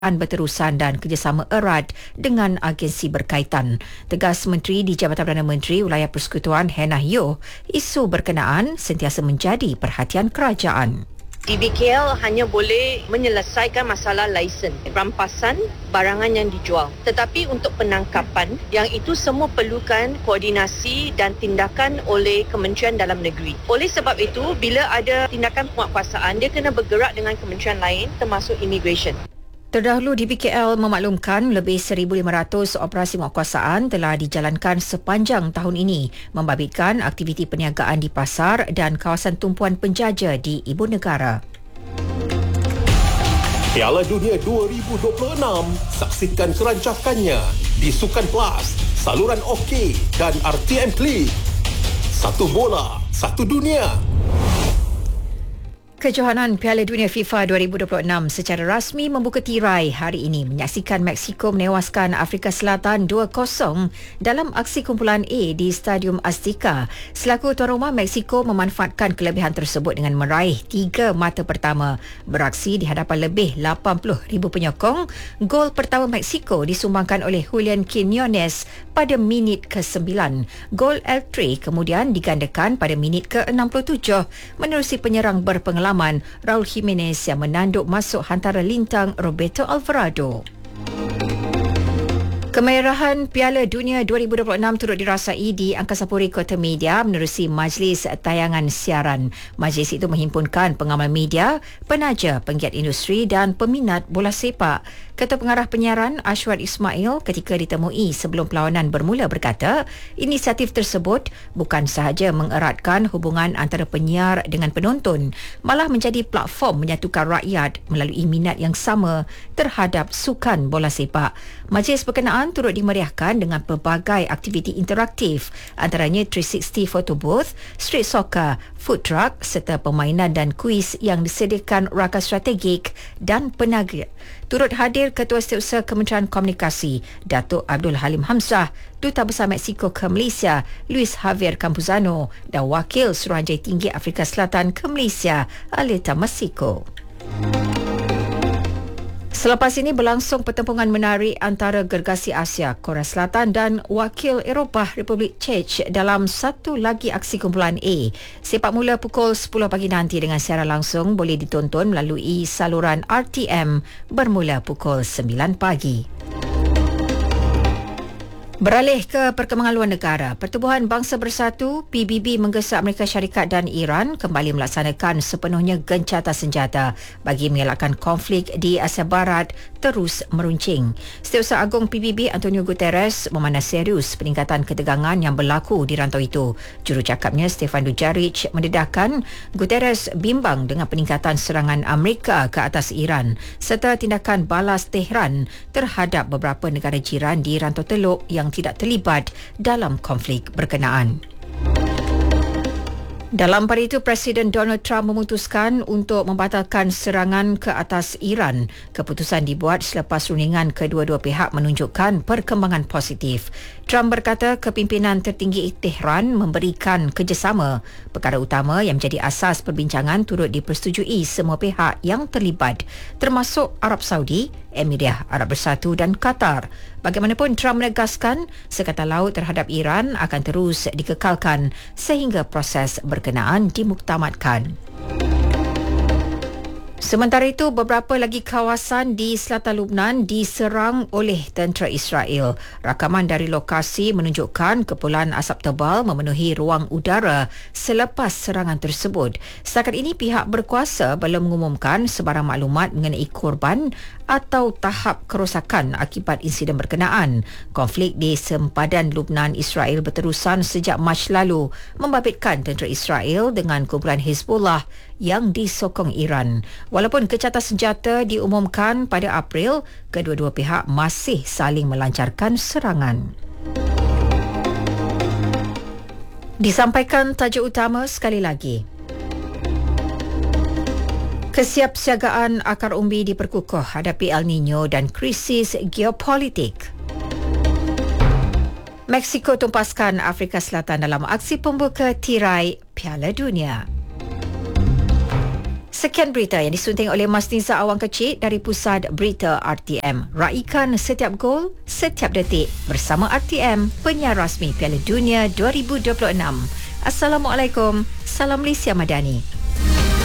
berterusan dan kerjasama erat dengan agensi berkaitan. Tegas Menteri di Jabatan Perdana Menteri Wilayah Persekutuan Hannah Yeoh, isu berkenaan sentiasa menjadi perhatian kerajaan. DBKL hanya boleh menyelesaikan masalah lesen, rampasan barangan yang dijual. Tetapi untuk penangkapan, yang itu semua perlukan koordinasi dan tindakan oleh Kementerian Dalam Negeri. Oleh sebab itu, bila ada tindakan penguatkuasaan, dia kena bergerak dengan kementerian lain termasuk immigration. Terdahulu, DBKL memaklumkan lebih 1,500 operasi penguatkuasaan telah dijalankan sepanjang tahun ini, membabitkan aktiviti perniagaan di pasar dan kawasan tumpuan penjaja di ibu negara. Piala Dunia 2026, saksikan kerancakannya di Sukan Plus, saluran OK dan RTM Klik. Satu bola, satu dunia. Kejohanan Piala Dunia FIFA 2026 secara rasmi membuka tirai hari ini, menyaksikan Mexico menewaskan Afrika Selatan 2-0 dalam aksi kumpulan A di Stadium Azteca. Selaku tuan rumah, Mexico memanfaatkan kelebihan tersebut dengan meraih 3 mata pertama. Beraksi di hadapan lebih 80,000 penyokong, gol pertama Mexico disumbangkan oleh Julian Quiñones pada minit ke-9. Gol El-Tri kemudian digandakan pada minit ke-67 menerusi penyerang berpengalaman Raul Jimenez yang menanduk masuk hantara lintang Roberto Alvarado. Kemerahan Piala Dunia 2026 turut dirasai di Angkasa Puri Kota Media menerusi majlis tayangan siaran. Majlis itu menghimpunkan pengamal media, penaja, penggiat industri dan peminat bola sepak. Ketua Pengarah Penyiaran Ashwat Ismail ketika ditemui sebelum perlawanan bermula berkata, inisiatif tersebut bukan sahaja mengeratkan hubungan antara penyiar dengan penonton, malah menjadi platform menyatukan rakyat melalui minat yang sama terhadap sukan bola sepak. Majlis berkenaan turut dimeriahkan dengan pelbagai aktiviti interaktif, antaranya 360 photo booth, street soccer, food truck serta permainan dan kuis yang disediakan rakan strategik dan penaga. Turut hadir Ketua Setiausaha Kementerian Komunikasi Datuk Abdul Halim Hamzah, Duta Besar Mexico ke Malaysia Luis Javier Campuzano dan Wakil Suruhanjaya Tinggi Afrika Selatan ke Malaysia Aleta Masiko. Selepas ini berlangsung pertempuran menarik antara Gergasi Asia, Korea Selatan dan Wakil Eropah Republik Czech dalam satu lagi aksi kumpulan A. Sepak mula pukul 10 pagi nanti dengan siaran langsung boleh ditonton melalui saluran RTM bermula pukul 9 pagi. Beralih ke perkembangan luar negara, Pertubuhan Bangsa Bersatu PBB menggesa Amerika Syarikat dan Iran kembali melaksanakan sepenuhnya gencatan senjata bagi mengelakkan konflik di Asia Barat terus meruncing. Setiausaha Agung PBB Antonio Guterres memandang serius peningkatan ketegangan yang berlaku di rantau itu. Jurucakapnya Stefan Dujarric mendedahkan Guterres bimbang dengan peningkatan serangan Amerika ke atas Iran serta tindakan balas Tehran terhadap beberapa negara jiran di rantau Teluk yang tidak terlibat dalam konflik berkenaan. Dalam pada itu, Presiden Donald Trump memutuskan untuk membatalkan serangan ke atas Iran. Keputusan dibuat selepas rundingan kedua-dua pihak menunjukkan perkembangan positif. Trump berkata kepimpinan tertinggi Tehran memberikan kerjasama. Perkara utama yang menjadi asas perbincangan turut dipersetujui semua pihak yang terlibat, termasuk Arab Saudi, Emirat Arab Bersatu dan Qatar. Bagaimanapun, Trump menegaskan sekatan laut terhadap Iran akan terus dikekalkan sehingga proses berkenaan dimuktamadkan. Sementara itu, beberapa lagi kawasan di selatan Lebanon diserang oleh tentera Israel. Rakaman dari lokasi menunjukkan kepulan asap tebal memenuhi ruang udara selepas serangan tersebut. Setakat ini, pihak berkuasa belum mengumumkan sebarang maklumat mengenai korban atau tahap kerosakan akibat insiden berkenaan. Konflik di sempadan Lebanon Israel berterusan sejak Mac lalu, membabitkan tentera Israel dengan kumpulan Hezbollah yang disokong Iran. Walaupun kecacatan senjata diumumkan pada April, kedua-dua pihak masih saling melancarkan serangan. Disampaikan tajuk utama sekali lagi. Kesiapsiagaan akar umbi diperkukuh hadapi El Nino dan krisis geopolitik. Mexico tumpaskan Afrika Selatan dalam aksi pembuka tirai Piala Dunia. Sekian berita yang disunting oleh Mas Niza Awang Kecil dari Pusat Berita RTM. Raikan setiap gol, setiap detik bersama RTM, penyiar rasmi Piala Dunia 2026. Assalamualaikum. Salam Malaysia Madani.